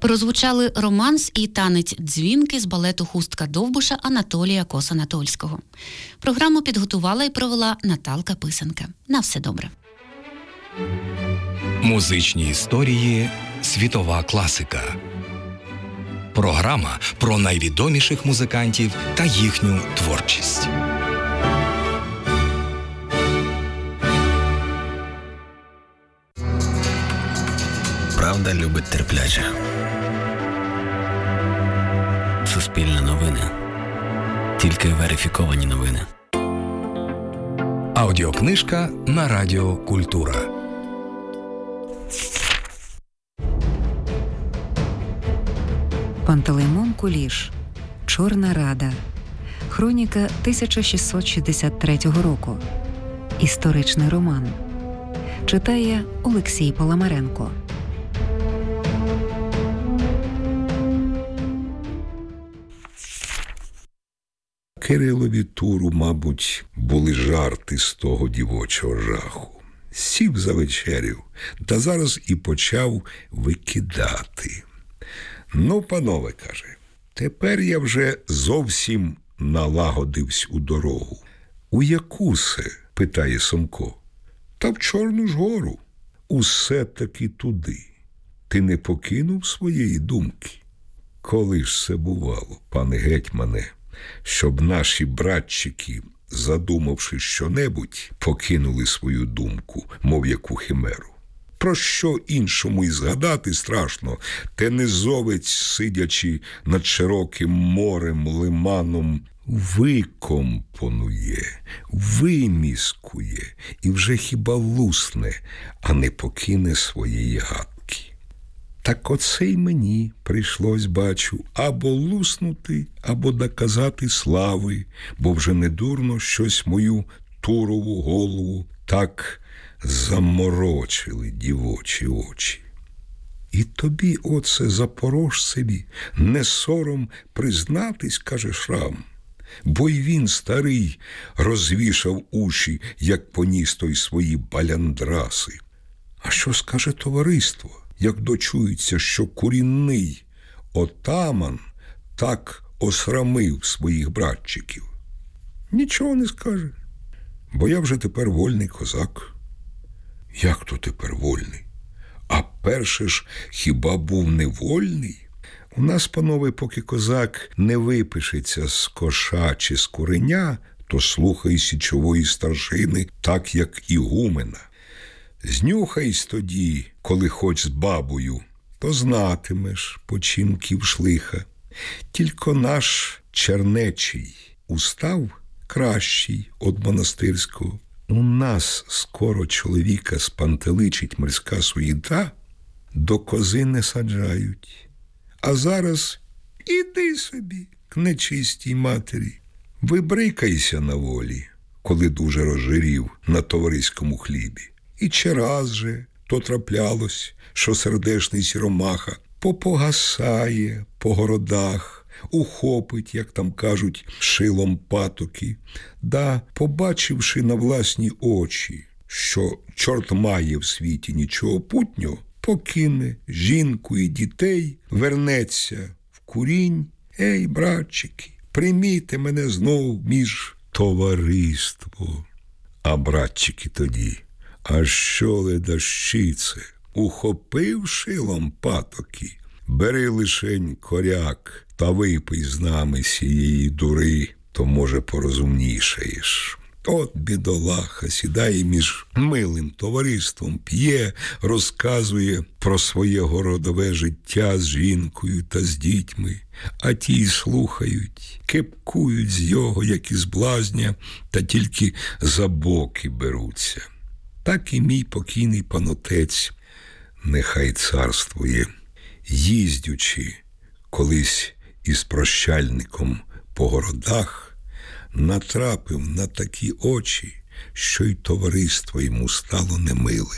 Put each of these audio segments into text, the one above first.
Прозвучали романс і танець «Дзвінки» з балету «Хустка Довбуша» Анатолія Кос-Анатольського. Програму підготувала і провела Наталка Писанка. На все добре. Музичні історії «Світова класика». Програма про найвідоміших музикантів та їхню творчість. Правда любить терпляче. Суспільне новини. Тільки верифіковані новини. Аудіокнижка на Радіо Культура. Пантелеймон Куліш. Чорна Рада. Хроніка 1663 року. Історичний роман. Читає Олексій Паламаренко. Кирилові Туру, мабуть, були жарти з того дівочого жаху. Сів за вечерю, та зараз і почав викидати. «Ну, панове, – каже, – тепер я вже зовсім налагодився у дорогу». «У яку се?» – питає Сомко. «Та в Чорну ж гору». «Усе таки туди. Ти не покинув своєї думки?» «Коли ж це бувало, пане гетьмане, щоб наші братчики, задумавши щонебудь, покинули свою думку, мов яку химеру? Про що іншому й згадати страшно, те низовець, сидячи над широким морем, лиманом, викомпонує, виміскує і вже хіба лусне, а не покине своєї гадки. Так оце й мені прийшлось, бачу, або луснути, або доказати слави, бо вже недурно щось мою Турову голову так заморочили дівочі очі. І тобі, оце, запорожцеві, не сором признатись, каже Шрам, бо й він, старий, розвішав уші, як поніс той свої баляндраси. А що скаже товариство, як дочується, що курінний отаман так осрамив своїх братчиків? Нічого не скаже, бо я вже тепер вольний козак. Як то тепер вольний? А перше ж хіба був невольний? У нас, панове, поки козак не випишеться з коша чи з куреня, то слухай січової старшини так, як ігумена. Знюхайсь тоді, коли хоч з бабою, то знатимеш починків шлиха. Тільки наш чернечий устав кращий од монастирського. У нас скоро чоловіка спантеличить мирська суєта, до кози не саджають. А зараз іди собі к нечистій матері, вибрикайся на волі, коли дуже розжирів на товариському хлібі. І чи раз же то траплялось, що сердешний сіромаха попогасає по городах, ухопить, як там кажуть, шилом патоки, да, побачивши на власні очі, що чорт має в світі нічого путнього, покине жінку і дітей, вернеться в курінь. Ей, братчики, прийміть мене знов між товариство. А братчики тоді: а що ледащице, ухопив шилом патоки? Бери лишень коряк та випий з нами сієї дури, то, може, порозумнішаєш. От бідолаха сідає між милим товариством, п'є, розказує про своє городове життя з жінкою та з дітьми, а ті й слухають, кепкують з його, як із блазня, та тільки за боки беруться. Так і мій покійний панотець, нехай царствує, їздячи колись із прощальником по городах, натрапив на такі очі, що й товариство йому стало немиле.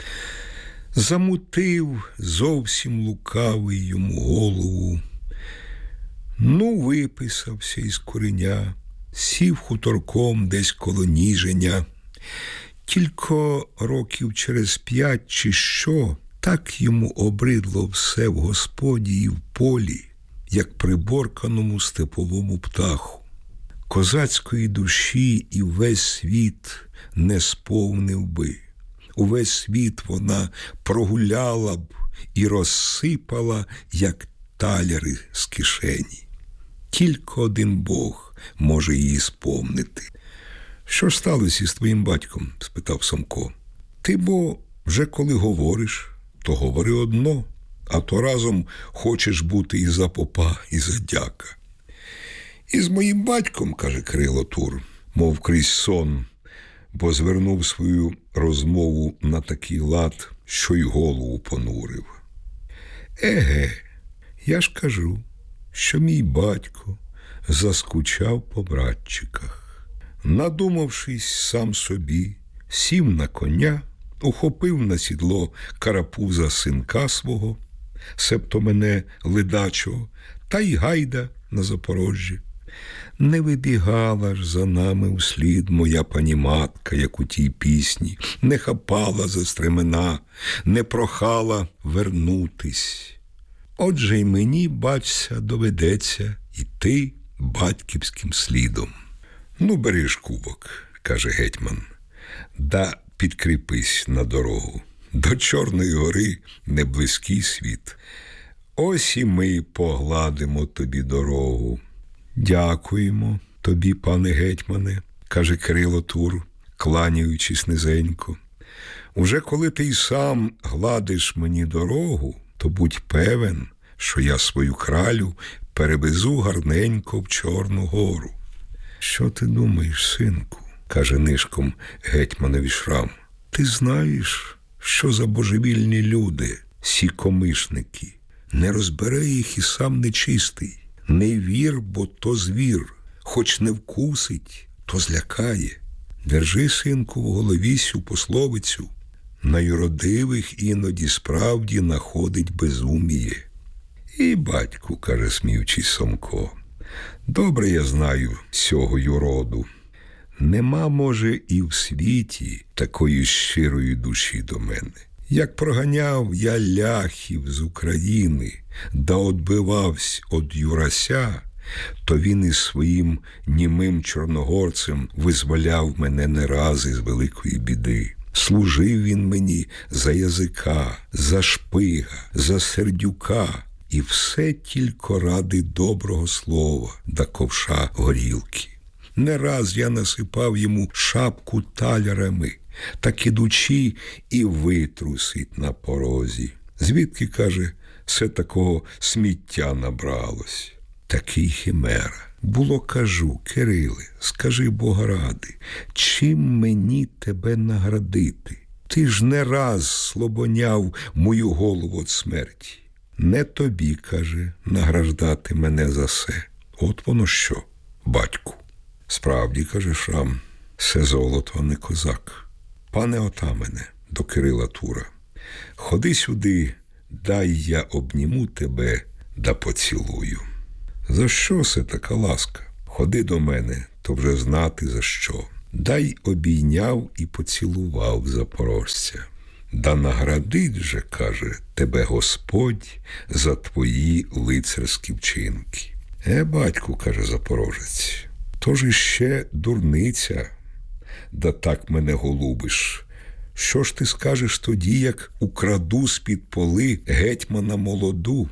Замутив зовсім лукавий йому голову. Ну, виписався із куреня, сів хуторком десь коло Ніжиня. Тільки років через 5 чи що Так йому обридло все в господі і в полі, як приборканому степовому птаху. Козацької душі і весь світ не сповнив би. Увесь світ вона прогуляла б і розсипала, як таляри з кишені. Тільки один Бог може її сповнити. «Що сталося із твоїм батьком?» – спитав Самко. «Ти, бо, вже коли говориш, то говори одно, а то разом хочеш бути і за попа, і за дяка». «Із моїм батьком, – каже Кирило Тур, мов крізь сон, бо звернув свою розмову на такий лад, що й голову понурив. Еге, я ж кажу, що мій батько заскучав по братчиках. Надумавшись сам собі, сів на коня, ухопив на сідло карапуза синка свого, себто мене ледачого, та й гайда на Запорожжя. Не вибігала ж за нами услід моя паніматка, як у тій пісні, не хапала за стремена, не прохала вернутись. Отже й мені, бачся, доведеться йти батьківським слідом. Ну, бери ж кубок, каже гетьман, да підкріпись на дорогу. До Чорної гори не близький світ. Ось і ми погладимо тобі дорогу. Дякуємо тобі, пане гетьмане, каже Кирило Тур, кланяючись низенько. Уже коли ти й сам гладиш мені дорогу, то будь певен, що я свою кралю перевезу гарненько в Чорну гору. Що ти думаєш, синку, каже нишком гетьманові Шрам. Ти знаєш, що за божевільні люди, сі комишники. Не розбере їх і сам нечистий. Не вір, бо то звір, хоч не вкусить, то злякає. Держи, синку, в голові сю пословицю. На юродивих іноді справді находить безуміє. І, батьку, каже сміючись Самко, добре я знаю цього юроду. Нема, може, і в світі такої щирої душі до мене. Як проганяв я ляхів з України, да отбивавсь од Юрася, то він із своїм німим чорногорцем визволяв мене не раз із великої біди. Служив він мені за язика, за шпига, за сердюка, і все тільки ради доброго слова да ковша горілки. Не раз я насипав йому шапку талярами, так ідучи і витрусить на порозі. Звідки, каже, все такого сміття набралось? Такий химера. Було, кажу, Кириле, скажи Бога ради, чим мені тебе наградити? Ти ж не раз слобоняв мою голову від смерті. Не тобі, каже, награждати мене за се. От воно що, батьку. Справді, каже Шрам, се золото, а не козак. Пане отамане, до Кирила Тура, ходи сюди, дай я обніму тебе да поцілую. За що се така ласка? Ходи до мене, то вже знати за що. Дай обійняв і поцілував запорожця. Да наградить же, каже, тебе Господь за твої лицарські вчинки. Батьку, каже запорожець, то ж іще дурниця, да так мене голубиш. Що ж ти скажеш тоді, як украду з-під поли гетьмана молоду?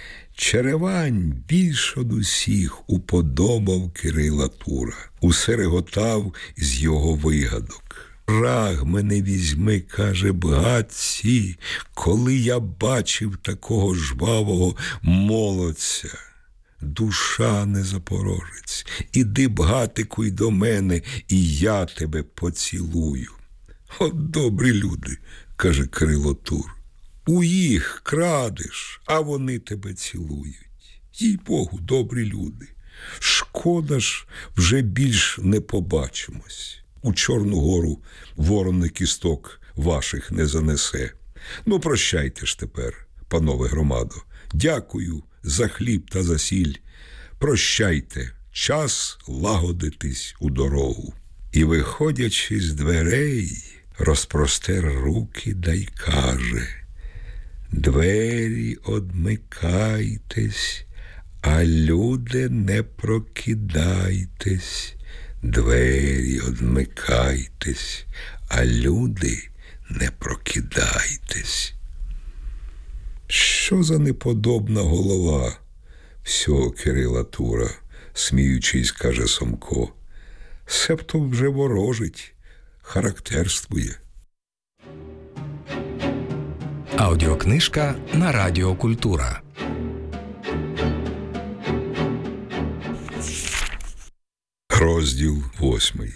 Черевань більш од усіх уподобав Кирила Тура. Усе реготав з його вигадок. Раг мене візьми, каже, бгатці, коли я бачив такого жвавого молодця. Душа не запорожець, іди, бгатику, й до мене, і я тебе поцілую. От добрі люди, каже Кирило Тур. У їх крадеш, а вони тебе цілують. Їй-богу, добрі люди. Шкода ж, вже більш не побачимось. У Чорну гору ворони кісток ваших не занесе. Ну, прощайте ж тепер, панове громадо. Дякую за хліб та за сіль. Прощайте, час лагодитись у дорогу. І, виходячи з дверей, розпростер руки да й каже: Двері одмикайтесь, а люди не прокидайтесь. Двері одмикайтесь, а люди не прокидайтесь. Що за неподобна голова всього Кирила Тура, сміючись, каже Сомко. Себто вже ворожить, характерствує. Аудіокнижка на Радіо Культура. Розділ 8.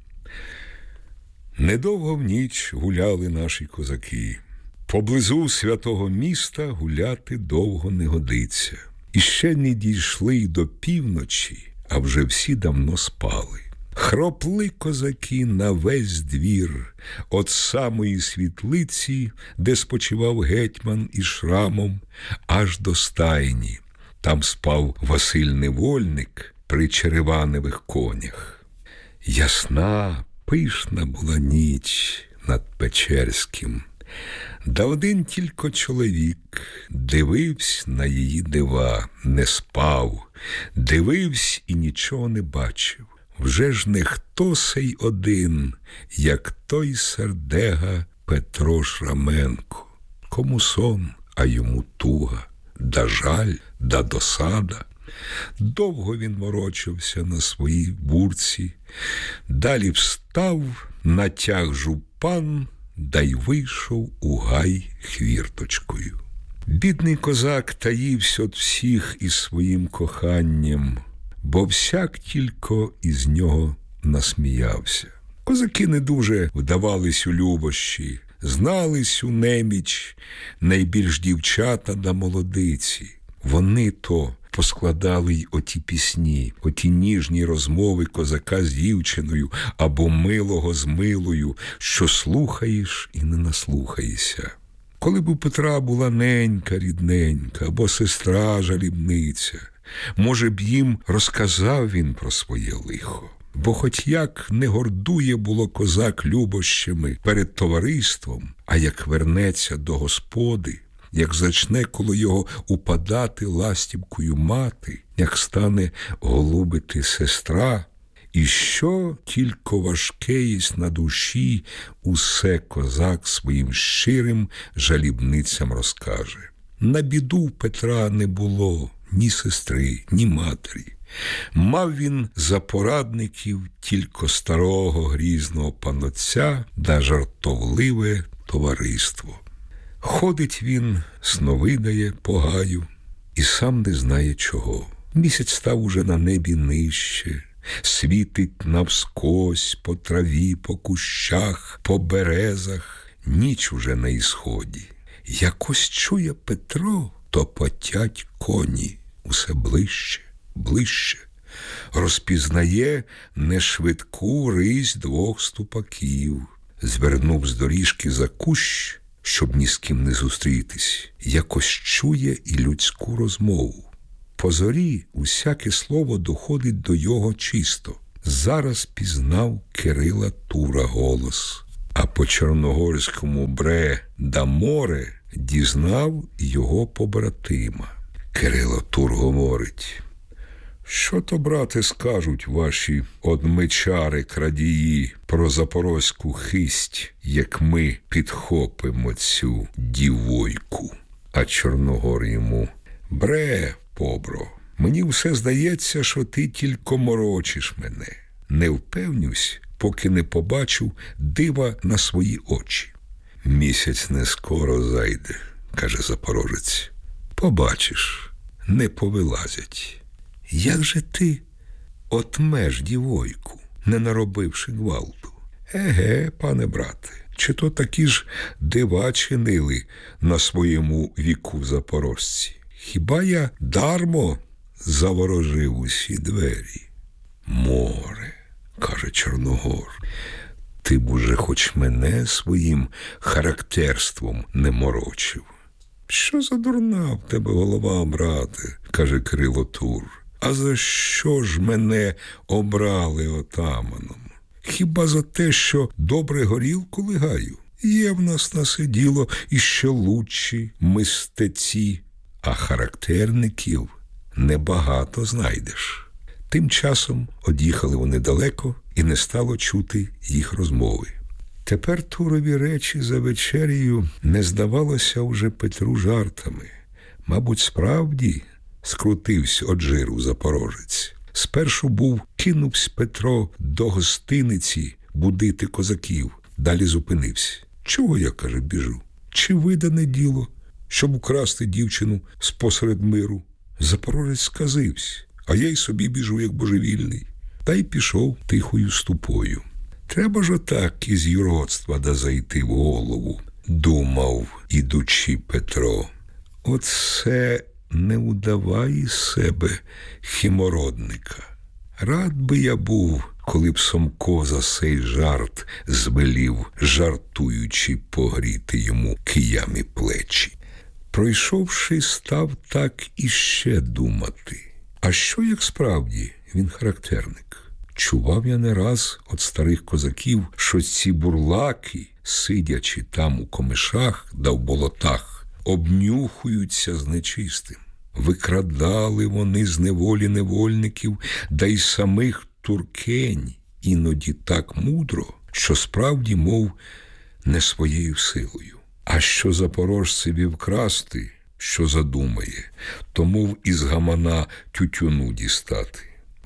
Недовго в ніч гуляли наші козаки. Поблизу святого міста гуляти довго не годиться. І ще не дійшли й до півночі, а вже всі давно спали. Хропли козаки на весь двір, от самої світлиці, де спочивав гетьман із шрамом, аж до стайні. Там спав Василь Невольник при череваневих конях. Ясна, пишна була ніч над Печерським. Да один тільки чоловік дивився на її дива, не спав, дивився і нічого не бачив. Вже ж не хто сей один, як той сердега Петро Шраменко. Кому сон, а йому туга, да жаль, да досада. Довго він ворочався на своїй бурці, далі встав, натяг жупан, да й вийшов у гай хвірточкою. Бідний козак таївся від всіх із своїм коханням, бо всяк тільки із нього насміявся. Козаки не дуже вдавались у любощі, знались у неміч найбільш дівчата да молодиці. Вони то поскладали й оті пісні, оті ніжні розмови козака з дівчиною або милого з милою, що слухаєш і не наслухаєшся. Коли б у Петра була ненька рідненька або сестра жалібниця, може б їм розказав він про своє лихо. Бо хоч як не гордує було козак любощами перед товариством, а як вернеться до господи, як зачне коло його упадати ластівкою мати, як стане голубити сестра, і що тільки важке єсть на душі, усе козак своїм щирим жалібницям розкаже. На біду Петра не було ні сестри, ні матері. Мав він за порадників тільки старого грізного панотця да жартовливе товариство. Ходить він, сновидає по гаю і сам не знає чого. Місяць став уже на небі нижче, світить навскось по траві, по кущах, по березах, ніч уже на ісході. Якось чує Петро, то потять коні усе ближче, ближче. Розпізнає нешвидку рись двох ступаків. Звернув з доріжки за кущ, щоб ні з ким не зустрітись. Якось чує і людську розмову. По зорі усяке слово доходить до його чисто. Зараз пізнав Кирила Тура голос, а по чорногорському бре да море дізнав його побратима. Кирило Тур говорить: що то, брате, скажуть ваші одмичари крадії про запорозьку хисть, як ми підхопимо цю дівойку? А Чорногор йому: бре, побро, мені все здається, що ти тільки морочиш мене. Не впевнюсь, поки не побачу дива на свої очі. Місяць не скоро зайде, каже запорожець. Побачиш, не повилазять. Як же ти отмеш дівойку, не наробивши гвалту? Еге, пане брате, чи то такі ж дива чинили на своєму віку запорожці? Хіба я дармо заворожив усі двері? Море, каже Чорногор, ти б уже хоч мене своїм характерством не морочив. Що за дурна в тебе голова, брате, каже Кирило Тур. А за що ж мене обрали отаманом? Хіба за те, що добре горілку лигаю? Є в нас на се діло іще лучші мистеці, а характерників небагато знайдеш. Тим часом од'їхали вони далеко, і не стало чути їх розмови. Тепер Турові речі за вечерею не здавалося вже Петру жартами. Мабуть, справді скрутився од жиру запорожець. Спершу кинувся Петро до гостиниці будити козаків, далі зупинився. Чого я, каже, біжу? Чи видане діло, щоб украсти дівчину спосеред миру? Запорожець сказився, а я й собі біжу, як божевільний. Та й пішов тихою ступою. Треба ж отак із юродства да зайти в голову, думав, ідучи Петро. Оце не удавай із себе химородника. Рад би я був, коли б Сомко за сей жарт звелів, жартуючи, погріти йому киями плечі. Пройшовши, став так іще думати. А що, як справді, він характерник? Чував я не раз від старих козаків, що ці бурлаки, сидячи там у комишах да в болотах, обнюхуються з нечистим. Викрадали вони з неволі невольників, да й самих туркень, іноді так мудро, що справді, мов, не своєю силою. А що запорожцеві вкрасти, що задумає, то мов із гамана тютюну дістати.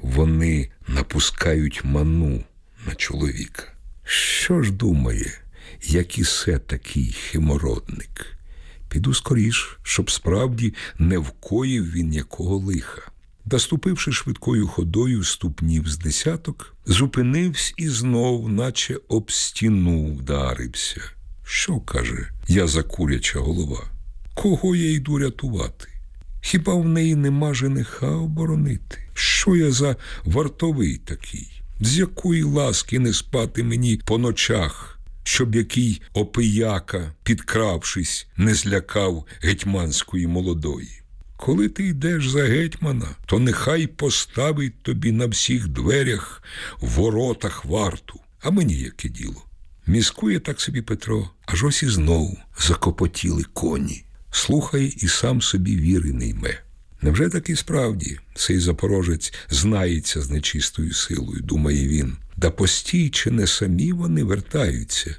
Вони напускають ману на чоловіка. Що ж думає, як ісе такий химородник? Піду скоріш, щоб справді не вкоїв він якого лиха. Доступивши швидкою ходою ступнів з десяток, зупинився і знов, наче об стіну вдарився. Що, каже, я за куряча голова? Кого я йду рятувати? Хіба в неї нема жениха оборонити? Що я за вартовий такий? З якої ласки не спати мені по ночах, щоб який опияка, підкравшись, не злякав гетьманської молодої? Коли ти йдеш за гетьмана, то нехай поставить тобі на всіх дверях, воротах варту. А мені яке діло? Міскує так собі Петро, аж ось і знову закопотіли коні. Слухає і сам собі віри не йме. Невже таки справді цей запорожець знається з нечистою силою, думає він. Да постій, чи не самі вони вертаються?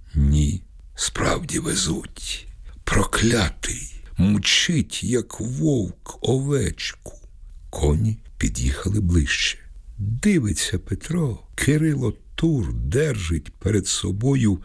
Ні, справді везуть. Проклятий, мучить, як вовк, овечку. Коні під'їхали ближче. Дивиться Петро, Кирило Тур держить перед собою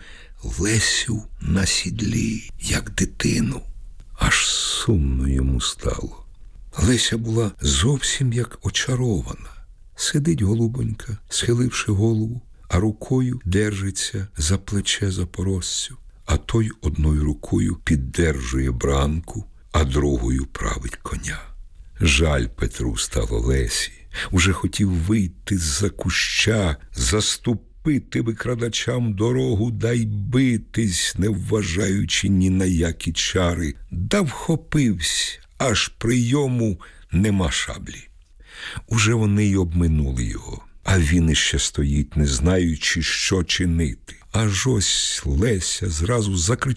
Лесю на сідлі, як дитину. Аж сумно йому стало. Леся була зовсім як очарована. Сидить голубонька, схиливши голову, а рукою держиться за плече запорожцю, а той одною рукою піддержує бранку, а другою править коня. Жаль Петру стало Лесі. Уже хотів вийти з-за куща, заступити викрадачам дорогу, да й битись, не вважаючи ні на які чари. Да вхопивсь, аж прийому нема шаблі. Уже вони й обминули його, а він іще стоїть, не знаючи, що чинити. Аж ось Леся зразу закричала: